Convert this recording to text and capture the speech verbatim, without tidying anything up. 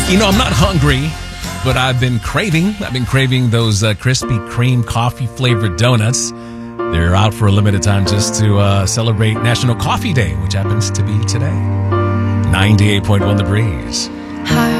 You know, I'm not hungry, but I've been craving. I've been craving those uh, Krispy Kreme coffee flavored donuts. They're out for a limited time just to uh, celebrate National Coffee Day, which happens to be today. ninety-eight point one The Breeze. Hi.